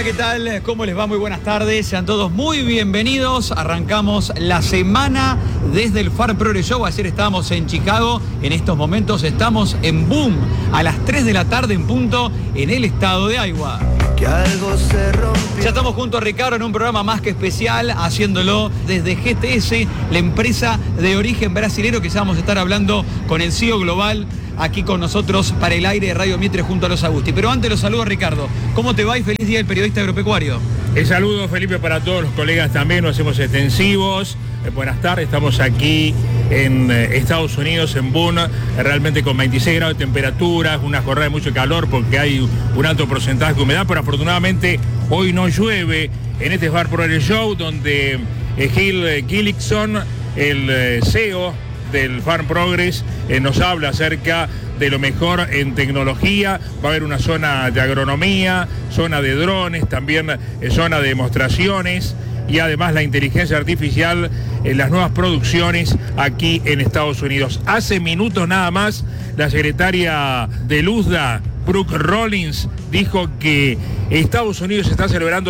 ¿qué tal? ¿Cómo les va? Muy buenas tardes. Sean todos muy bienvenidos. Arrancamos la semana desde el Farm Progress Show. Ayer estábamos en Chicago. En estos momentos estamos en Boom, a las 3 de la tarde en punto, en el estado de Iowa. Que algo se rompió. Ya estamos junto a Ricardo en un programa más que especial, haciéndolo desde GTS, la empresa de origen brasilero, que ya vamos a estar hablando con el CEO global aquí con nosotros para el aire de Radio Mitre junto a los Agusti. Pero antes los saludo, Ricardo. ¿Cómo te va y feliz día del periodista agropecuario? El saludo, Felipe, para todos los colegas también, nos hacemos extensivos. Buenas tardes, estamos aquí en Estados Unidos, en Boone, realmente con 26 grados de temperatura, una jornada de mucho calor porque hay un alto porcentaje de humedad, pero afortunadamente hoy no llueve en este Farm Progress Show, donde Gil Gillickson, el CEO del Farm Progress, nos habla acerca de lo mejor en tecnología. Va a haber una zona de agronomía, zona de drones, también zona de demostraciones y además la inteligencia artificial en las nuevas producciones aquí en Estados Unidos. Hace minutos nada más, la secretaria de USDA, Brooke Rollins, dijo que Estados Unidos está celebrando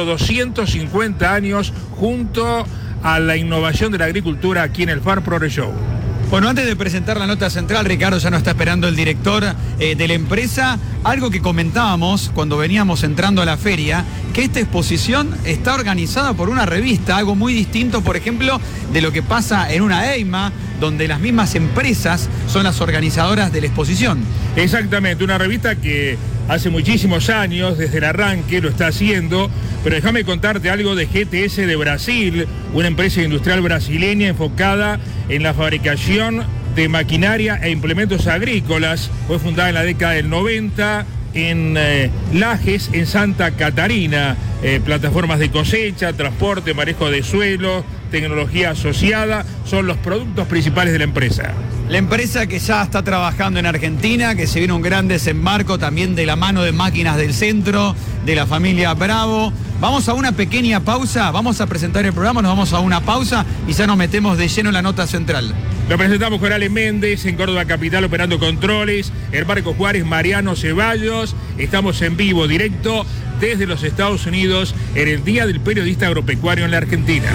250 años junto a la innovación de la agricultura aquí en el Farm Progress Show. Bueno, antes de presentar la nota central, Ricardo, ya nos está esperando el director de la empresa. Algo que comentábamos cuando veníamos entrando a la feria, que esta exposición está organizada por una revista, algo muy distinto, por ejemplo, de lo que pasa en una EIMA, donde las mismas empresas son las organizadoras de la exposición. Exactamente, una revista que hace muchísimos años, desde el arranque, lo está haciendo, pero déjame contarte algo de GTS de Brasil, una empresa industrial brasileña enfocada en la fabricación de maquinaria e implementos agrícolas. Fue fundada en la década del 90 en Lajes, en Santa Catarina. Plataformas de cosecha, transporte, manejo de suelo, tecnología asociada, son los productos principales de la empresa. La empresa que ya está trabajando en Argentina, que se viene un gran desembarco también de la mano de Máquinas del Centro, de la familia Bravo. Vamos a una pequeña pausa, vamos a presentar el programa, nos vamos a una pausa y ya nos metemos de lleno en la nota central. Lo presentamos con Ale Méndez en Córdoba Capital operando controles, el Marco Juárez, Mariano Ceballos. Estamos en vivo, directo desde los Estados Unidos en el Día del Periodista Agropecuario en la Argentina.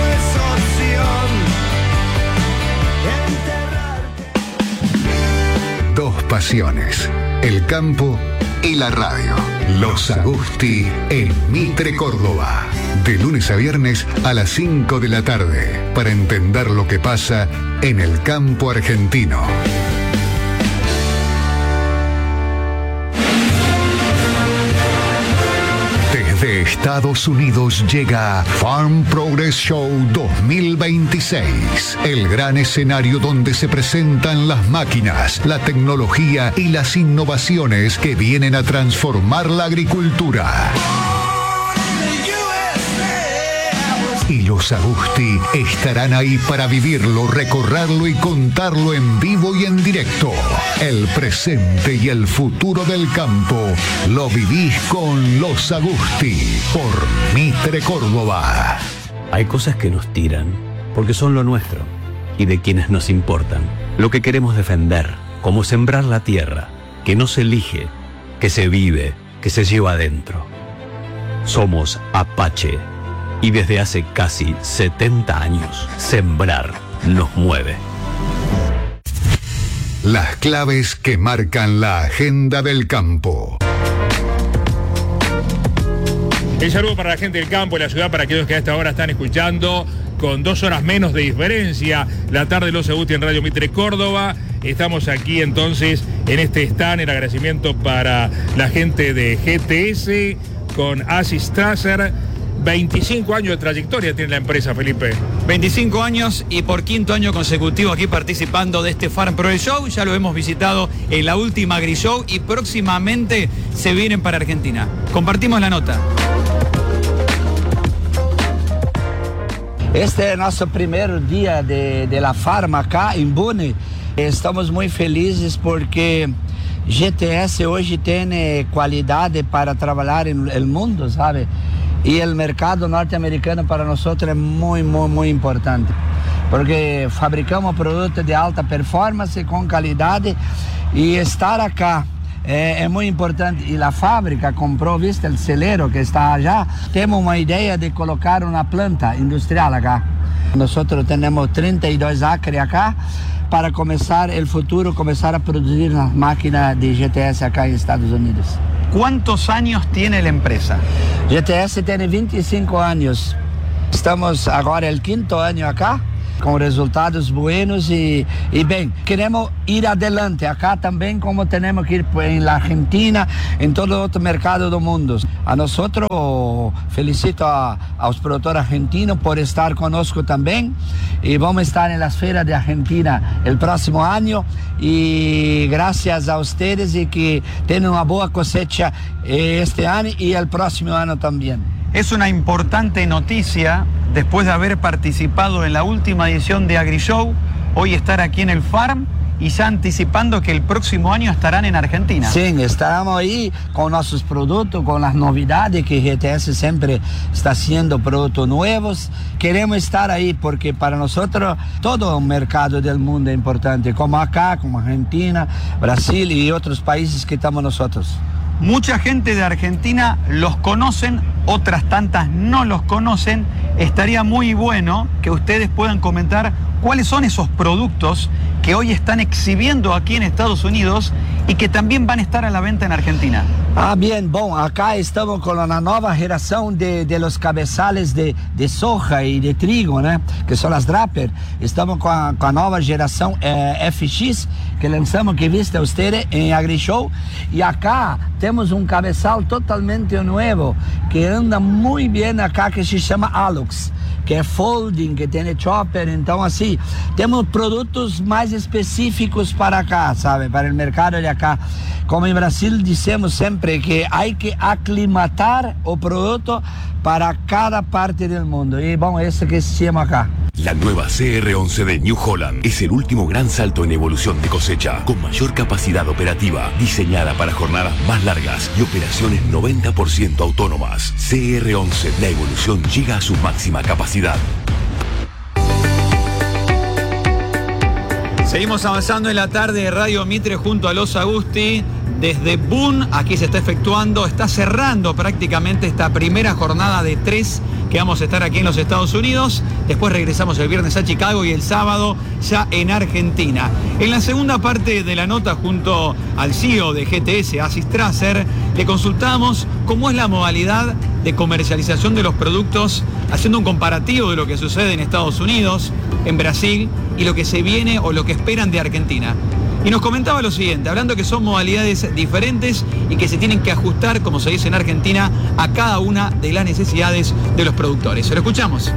Dos pasiones, el campo y la radio. Los Agusti en Mitre, Córdoba. De lunes a viernes a las 5 de la tarde, para entender lo que pasa en el campo argentino. Desde Estados Unidos llega Farm Progress Show 2026, el gran escenario donde se presentan las máquinas, la tecnología y las innovaciones que vienen a transformar la agricultura. Y los Agusti estarán ahí para vivirlo, recorrerlo y contarlo en vivo y en directo. El presente y el futuro del campo lo vivís con los Agusti por Mitre, Córdoba. Hay cosas que nos tiran porque son lo nuestro y de quienes nos importan. Lo que queremos defender, como sembrar la tierra, que no se elige, que se vive, que se lleva adentro. Somos Apache. Y desde hace casi 70 años, sembrar nos mueve. Las claves que marcan la agenda del campo. El saludo para la gente del campo y la ciudad, para aquellos que a esta hora están escuchando con 2 horas menos de diferencia la tarde de los Agusti en Radio Mitre, Córdoba. Estamos aquí entonces en este stand, el agradecimiento para la gente de GTS con Asi Strasser. 25 años de trayectoria tiene la empresa, Felipe. 25 años y por 5º año consecutivo aquí participando de este Farm Progress Show. Ya lo hemos visitado en la última Agri Show y próximamente se vienen para Argentina. Compartimos la nota. Este es nuestro primer día de la Farma acá en Boone. Estamos muy felices porque GTS hoje tem qualidade para trabalhar no mundo, sabe? E o mercado norte-americano para nós é muito importante, porque fabricamos produtos de alta performance com qualidade e estar acá é muito importante. E a fábrica comprou, viste, o celeiro que está allá. Temos uma ideia de colocar uma planta industrial acá. Nós temos 32 acres acá para começar o futuro, começar a produzir as máquinas de GTS acá em Estados Unidos. ¿Cuántos años tiene la empresa? GTS tem 25 anos. Estamos agora no 5º ano acá, com resultados buenos e bem, queremos ir adelante acá também, como temos que ir na Argentina, em todo outro mercado do mundo. A nós felicito aos produtores argentinos por estar conosco também, e vamos estar nas feiras de Argentina o próximo ano, e graças a vocês e que tenham uma boa cosecha este ano e o próximo ano também. Es una importante noticia, después de haber participado en la última edición de AgriShow, hoy estar aquí en el Farm y ya anticipando que el próximo año estarán en Argentina. Sim, estamos aí com nossos produtos, com as novidades que GTS sempre está haciendo produtos novos. Queremos estar aí porque para nós todo o mercado do mundo é importante, como acá, como Argentina, Brasil e outros países que estamos nosotros. Mucha gente de Argentina los conocen, otras tantas no los conocen. Estaría muy bueno que ustedes puedan comentar cuáles son esos productos que hoy están exhibiendo aquí en Estados Unidos y que también van a estar a la venta en Argentina. Bien, bom, acá estamos con la nueva generación de los cabezales de soja y de trigo, né? Que son las Draper. Estamos con la nueva generación FX, que lanzamos, que viste ustedes en AgriShow. Y acá tenemos un cabezal totalmente nuevo, que anda muy bien acá, que se llama Alux, que é folding, que tem chopper. Então, assim, temos produtos mais específicos para cá, sabe, para o mercado de acá. Como em Brasil dizemos sempre que há que aclimatar o produto para cada parte do mundo. E, bom, esse que se chama acá. La nueva CR11 de New Holland es el último gran salto en evolución de cosecha, con mayor capacidad operativa, diseñada para jornadas más largas y operaciones 90% autónomas. CR11, la evolución llega a su máxima capacidad. Seguimos avanzando en la tarde de Radio Mitre junto a Los Agusti. Desde Boone, aquí se está efectuando, está cerrando prácticamente esta primera jornada de 3 que vamos a estar aquí en los Estados Unidos. Después regresamos el viernes a Chicago y el sábado ya en Argentina. En la segunda parte de la nota, junto al CEO de GTS, Assis Strasser, le consultamos cómo es la modalidad de comercialización de los productos, haciendo un comparativo de lo que sucede en Estados Unidos, en Brasil y lo que se viene o lo que esperan de Argentina. Y nos comentaba lo siguiente, hablando que son modalidades diferentes y que se tienen que ajustar, como se dice en Argentina, a cada una de las necesidades de los productores. Se lo escuchamos.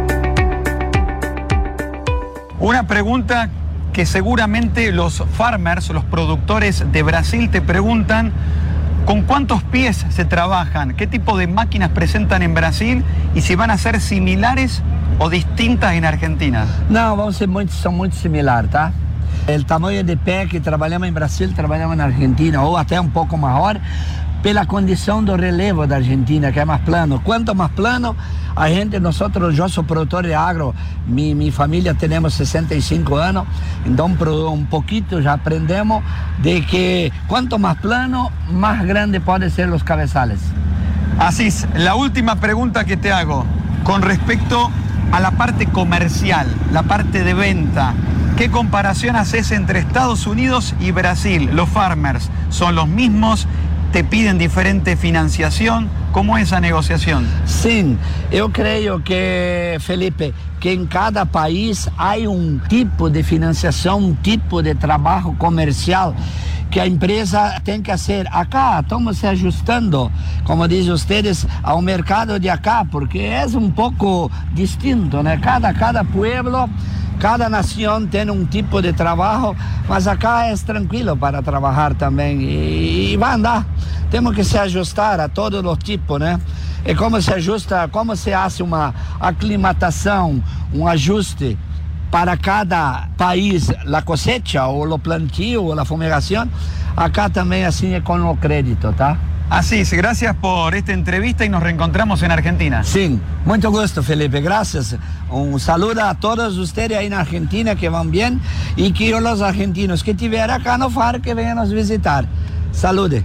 Una pregunta que seguramente los farmers, los productores de Brasil te preguntan: ¿con cuántos pies se trabajan? ¿Qué tipo de máquinas presentan en Brasil? Y si van a ser similares o distintas en Argentina. Não, são muito similares, tá? O tamanho de pé que trabalhamos em Brasil, trabalhamos na Argentina, ou até um pouco maior, pela condição do relevo da Argentina, que é mais plano. Quanto mais plano, a gente, eu sou produtor de agro, minha família temos 65 anos, então um pouquinho já aprendemos de que quanto mais plano, mais grande podem ser os cabeçales. Asís, la última pregunta que te hago, con respecto a la parte comercial, la parte de venta. ¿Qué comparación haces entre Estados Unidos y Brasil? ¿Los farmers son los mismos? ¿Te piden diferente financiación? ¿Cómo es esa negociación? Sim, eu creio que, Felipe, que em cada país há um tipo de financiação, um tipo de trabalho comercial que a empresa tem que fazer. Acá estamos se ajustando, como dizem vocês, ao mercado de acá, porque é um pouco distinto, né? Cada pueblo, cada nação tem um tipo de trabalho, mas acá é tranquilo para trabalhar também e vai andar. Temos que se ajustar a todos os tipos, né? E como se ajusta, como se faz uma aclimatação, um ajuste para cada país, a cosecha, ou o plantio, ou a fumigação, acá também assim é com o crédito, tá? Asís, gracias por esta entrevista y nos reencontramos en Argentina. Sí, mucho gusto, Felipe, gracias. Un saludo a todos ustedes ahí en Argentina que van bien y que los argentinos que estiver acá no FAR que vengan a visitar. Salude.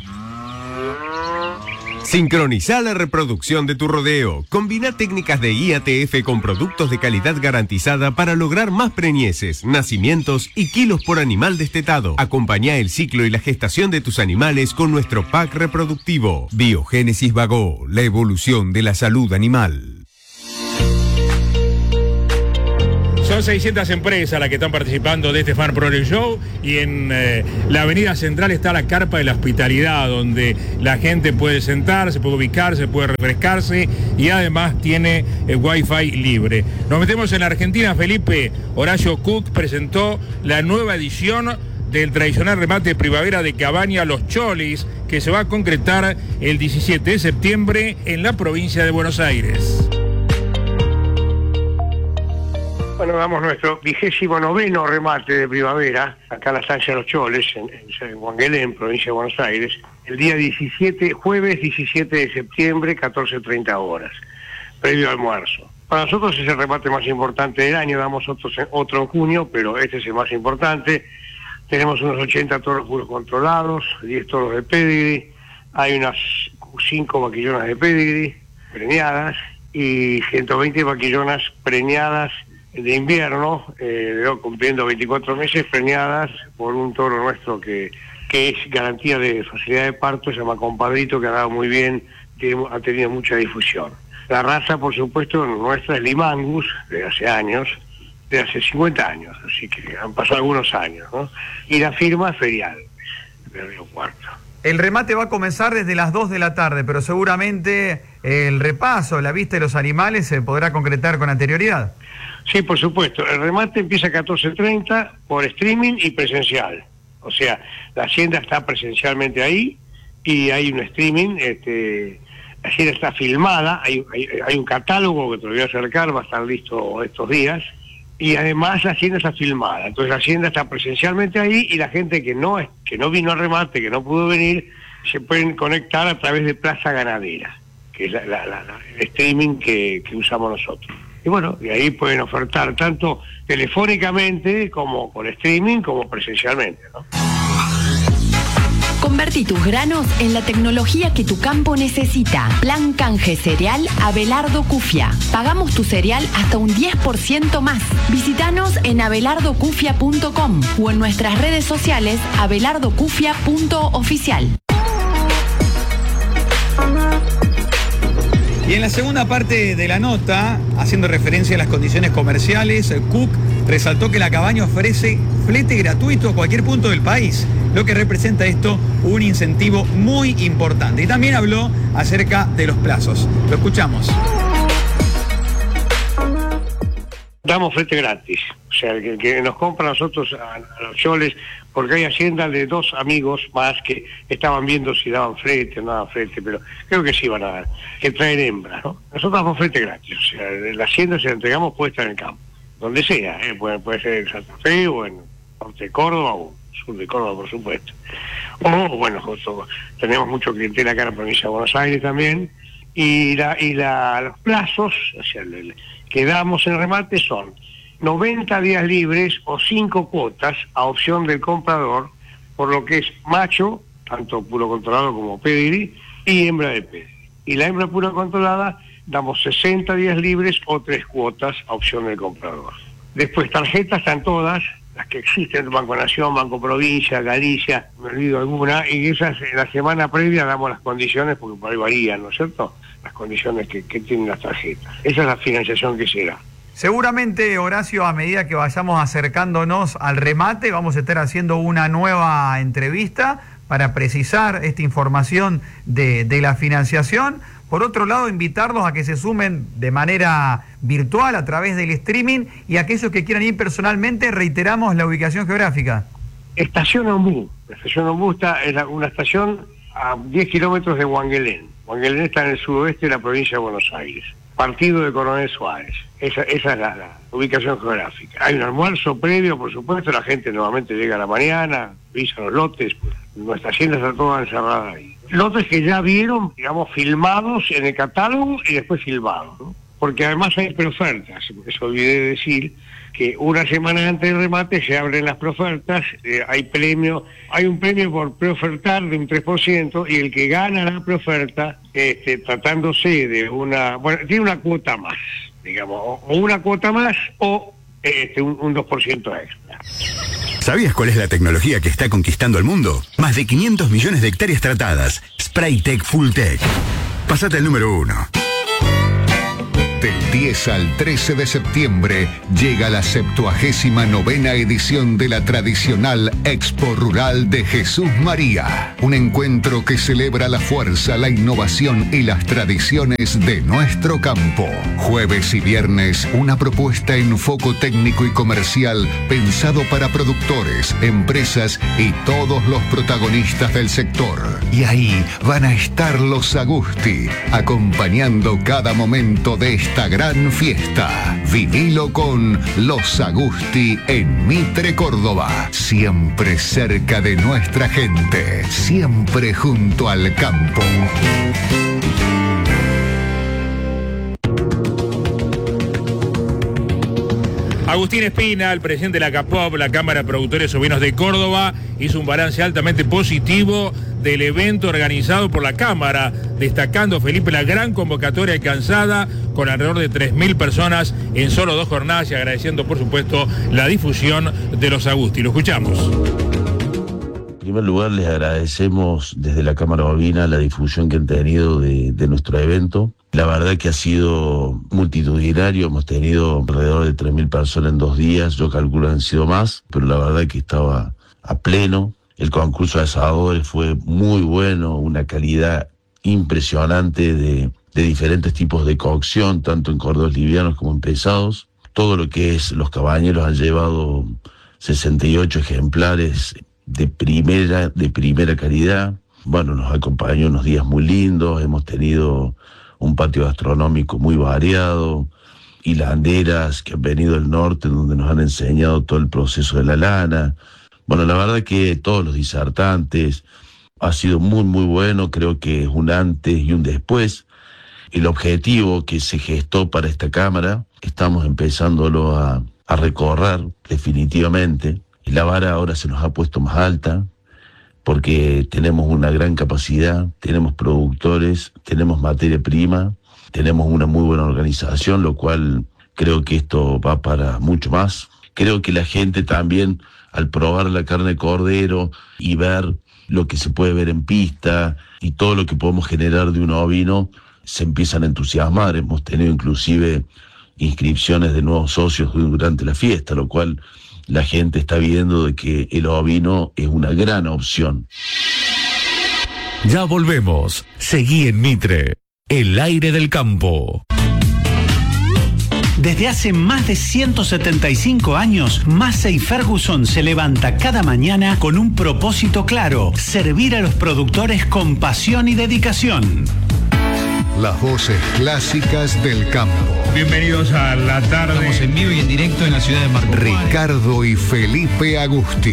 Sincronizá la reproducción de tu rodeo. Combina técnicas de IATF con productos de calidad garantizada para lograr más preñeces, nacimientos y kilos por animal destetado. Acompañá el ciclo y la gestación de tus animales con nuestro pack reproductivo. Biogénesis Bagó, la evolución de la salud animal. Son 600 empresas las que están participando de este Farm Progress Show y en la avenida central está la carpa de la hospitalidad donde la gente puede sentarse, puede ubicarse, puede refrescarse y además tiene wifi libre. Nos metemos en la Argentina, Felipe. Horacio Cook presentó la nueva edición del tradicional remate de primavera de Cabaña Los Cholis que se va a concretar el 17 de septiembre en la provincia de Buenos Aires. Bueno, damos nuestro 29º remate de primavera, acá en la estancia de Los Choles, en Guanguelén, provincia de Buenos Aires, el día 17, jueves 17 de septiembre, 14:30 horas, previo almuerzo. Para nosotros es el remate más importante del año, damos otro en junio, pero este es el más importante. Tenemos unos 80 toros puros controlados, 10 toros de pedigree, hay unas 5 vaquillonas de pedigree preñadas y 120 vaquillonas preñadas de invierno, cumpliendo 24 meses, preñadas por un toro nuestro que es garantía de facilidad de parto, se llama Compadrito, que ha dado muy bien, ha tenido mucha difusión. La raza, por supuesto, nuestra es Limangus, de hace años, de hace 50 años, así que han pasado algunos años, ¿no? Y la firma Ferial, de Río Cuarto. El remate va a comenzar desde las 2 de la tarde, pero seguramente el repaso, la vista de los animales se podrá concretar con anterioridad. Sí, por supuesto. El remate empieza a 14:30 por streaming y presencial. O sea, la hacienda está presencialmente ahí y hay un streaming. La hacienda está filmada, hay un catálogo que te lo voy a acercar, va a estar listo estos días. Y además la hacienda está filmada. Entonces la hacienda está presencialmente ahí y la gente que no vino al remate, que no pudo venir, se pueden conectar a través de Plaza Ganadera, que es el streaming que usamos nosotros. Y bueno, y ahí pueden ofertar tanto telefónicamente como por streaming como presencialmente, ¿no? Convertí tus granos en la tecnología que tu campo necesita. Plan canje cereal Abelardo Cufia. Pagamos tu cereal hasta un 10% más. Visítanos en abelardocufia.com o en nuestras redes sociales abelardocufia.oficial. Y en la segunda parte de la nota, haciendo referencia a las condiciones comerciales, Cook resaltó que la cabaña ofrece flete gratuito a cualquier punto del país, lo que representa esto un incentivo muy importante. Y también habló acerca de los plazos. Lo escuchamos. Damos flete gratis, o sea, el que nos compra a nosotros a Los Choles, porque hay haciendas de 2 amigos más que estaban viendo si daban flete o no daban flete, pero creo que sí van a dar, que traen hembras, ¿no? Nosotros damos flete gratis, o sea, la hacienda se la entregamos puesta en el campo, donde sea, puede ser en Santa Fe o en norte de Córdoba o sur de Córdoba, por supuesto. O, bueno, tenemos mucho clientela acá en la provincia de Buenos Aires también, y los plazos, o sea, que damos en remate son 90 días libres o 5 cuotas a opción del comprador, por lo que es macho, tanto puro controlado como pedigree, y hembra de pedigree. Y la hembra pura controlada damos 60 días libres o 3 cuotas a opción del comprador. Después tarjetas están todas, las que existen, Banco Nación, Banco Provincia, Galicia, me olvido alguna, y esas en la semana previa damos las condiciones, porque por ahí varían, ¿no es cierto?, las condiciones que tienen las tarjetas. Esa es la financiación que se da. Seguramente, Horacio, a medida que vayamos acercándonos al remate, vamos a estar haciendo una nueva entrevista para precisar esta información de la financiación. Por otro lado, invitarlos a que se sumen de manera virtual a través del streaming, y aquellos que quieran ir personalmente, reiteramos la ubicación geográfica. Estación Ombú. La estación Ombú es una estación a 10 kilómetros de Guanguelén. Guanguelén está en el sudoeste de la provincia de Buenos Aires. Partido de Coronel Suárez. Esa es la ubicación geográfica. Hay un almuerzo previo, por supuesto, la gente nuevamente llega a la mañana, visa los lotes, nuestra hacienda está toda encerrada ahí. lotes que ya vieron, digamos, filmados en el catálogo y después filmados, ¿no? Porque además hay preofertas, eso olvidé decir, que una semana antes del remate se abren las preofertas, hay un premio por preofertar de un 3%, y el que gana la preoferta, tratándose de tiene una cuota más, digamos, o una cuota más o un 2% extra. ¿Sabías cuál es la tecnología que está conquistando el mundo? Más de 500 millones de hectáreas tratadas. Spraytec Fulltech. Pásate al número 1. Del 10 al 13 de septiembre llega la 79ª edición de la tradicional Expo Rural de Jesús María. Un encuentro que celebra la fuerza, la innovación y las tradiciones de nuestro campo. Jueves y viernes, una propuesta en foco técnico y comercial pensado para productores, empresas y todos los protagonistas del sector. Y ahí van a estar los Agusti, acompañando cada momento de esta gran fiesta. Vivilo con Los Agusti en Mitre, Córdoba. Siempre cerca de nuestra gente. Siempre junto al campo. Agustín Espina, el presidente de la CAPOB, la Cámara de Productores Ovinos de Córdoba, hizo un balance altamente positivo del evento organizado por la Cámara, destacando, Felipe, la gran convocatoria alcanzada con alrededor de 3.000 personas en solo 2 jornadas, y agradeciendo, por supuesto, la difusión de los Agusti. Lo escuchamos. En primer lugar, les agradecemos desde la Cámara Bovina la difusión que han tenido de nuestro evento. La verdad que ha sido multitudinario, hemos tenido alrededor de 3.000 personas en 2 días, yo calculo que han sido más, pero la verdad que estaba a pleno. El concurso de asadores fue muy bueno, una calidad impresionante de diferentes tipos de cocción, tanto en cordos livianos como en pesados. Todo lo que es los cabañeros han llevado 68 ejemplares de primera calidad. Bueno, nos acompañó unos días muy lindos, hemos tenido un patio gastronómico muy variado, hilanderas que han venido del norte donde nos han enseñado todo el proceso de la lana. Bueno, la verdad que todos los disertantes ha sido muy muy bueno, creo que es un antes y un después. El objetivo que se gestó para esta Cámara, estamos empezándolo a recorrer definitivamente, y la vara ahora se nos ha puesto más alta, porque tenemos una gran capacidad, tenemos productores, tenemos materia prima, tenemos una muy buena organización, lo cual creo que esto va para mucho más. Creo que la gente también, al probar la carne de cordero y ver lo que se puede ver en pista y todo lo que podemos generar de un ovino, se empiezan a entusiasmar. Hemos tenido inclusive inscripciones de nuevos socios durante la fiesta, lo cual la gente está viendo de que el ovino es una gran opción. Ya volvemos. Seguí en Mitre, el aire del campo. Desde hace más de 175 años, Massey Ferguson se levanta cada mañana con un propósito claro: servir a los productores con pasión y dedicación. Las voces clásicas del campo. Bienvenidos a la tarde. Estamos en vivo y en directo en la ciudad de Marco. Ricardo y Felipe Agusti.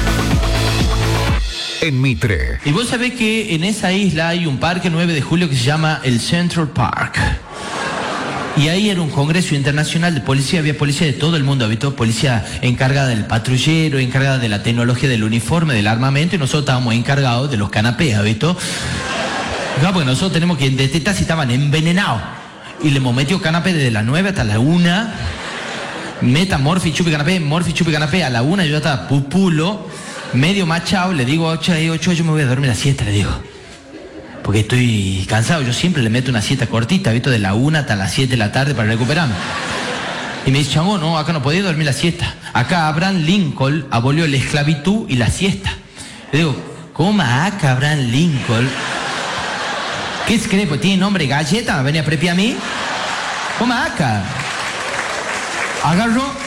En Mitre. Y vos sabés que en esa isla hay un parque 9 de julio que se llama el Central Park. Y ahí era un congreso internacional de policía, había policía de todo el mundo, había policía encargada del patrullero, encargada de la tecnología del uniforme, del armamento, y nosotros estábamos encargados de los canapés, ¿visto? No, porque nosotros tenemos que detectar si estaban envenenados. Y le hemos metido canapé desde las 9 hasta las 1. Meta, morfi, chupi, canapé. A la 1 yo ya estaba pupulo, medio machado. Le digo, 8, yo me voy a dormir la siesta, le digo. Porque estoy cansado. Yo siempre le meto una siesta cortita, ¿visto? De la 1 hasta las 7 de la tarde para recuperarme. Y me dice, chango, no, acá no podía dormir la siesta. Acá Abraham Lincoln abolió la esclavitud y la siesta. Le digo, ¿cómo acá Abraham Lincoln? ¿Qué se cree? Pues tiene nombre galleta, ¿venía a prepiar a mí? ¿Cómo acá? Agarro